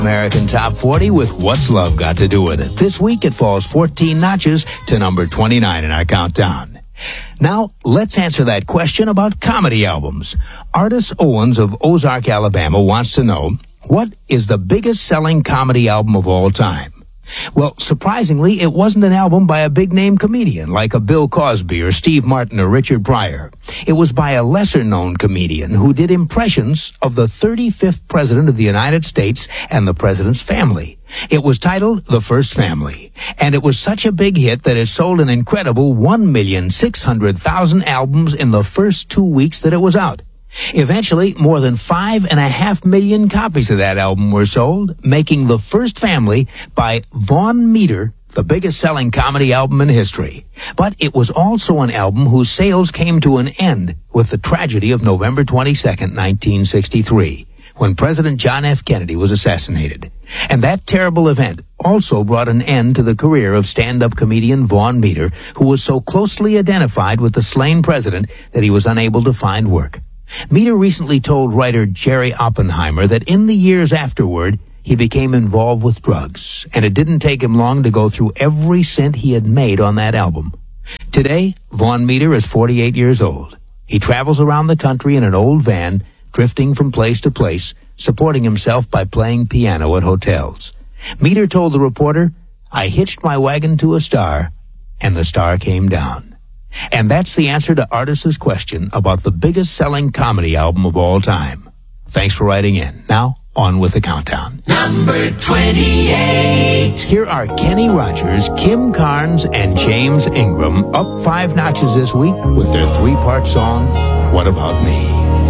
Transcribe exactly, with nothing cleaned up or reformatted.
American Top forty with What's Love Got to Do With It. This week it falls fourteen notches to number twenty-nine in our countdown. Now, let's answer that question about comedy albums. Artis Owens of Ozark, Alabama wants to know, what is the biggest selling comedy album of all time? Well, surprisingly, it wasn't an album by a big-name comedian like a Bill Cosby or Steve Martin or Richard Pryor. It was by a lesser-known comedian who did impressions of the thirty-fifth President of the United States and the President's family. It was titled The First Family, and it was such a big hit that it sold an incredible one million six hundred thousand albums in the first two weeks that it was out. Eventually, more than five and a half million copies of that album were sold, making The First Family by Vaughn Meader the biggest selling comedy album in history. But it was also an album whose sales came to an end with the tragedy of November twenty-second, nineteen sixty-three, when President John F. Kennedy was assassinated. And that terrible event also brought an end to the career of stand-up comedian Vaughn Meader, who was so closely identified with the slain president that he was unable to find work. Meader recently told writer Jerry Oppenheimer that in the years afterward, he became involved with drugs, and it didn't take him long to go through every cent he had made on that album. Today, Vaughn Meader is forty-eight years old. He travels around the country in an old van, drifting from place to place, supporting himself by playing piano at hotels. Meader told the reporter, "I hitched my wagon to a star, and the star came down." And that's the answer to Artis's question about the biggest selling comedy album of all time. Thanks for writing in. Now, on with the countdown. Number twenty-eight. Here are Kenny Rogers, Kim Carnes, and James Ingram up five notches this week with their three-part song, What About Me?